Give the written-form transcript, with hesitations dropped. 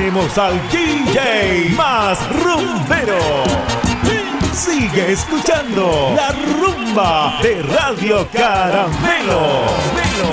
tenemos al DJ más rumbero. Sigue escuchando la rumba de Radio Caramelo.